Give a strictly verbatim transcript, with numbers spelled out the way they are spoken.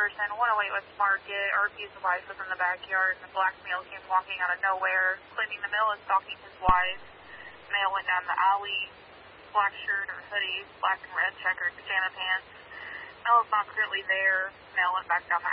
person, one oh eight West Market, our abused wife was in the backyard, and the black male came walking out of nowhere, claiming the male was stalking his wife. Male went down the alley, black shirt or hoodie, black and red checkered pajama pants. Male is not currently there. Male went back down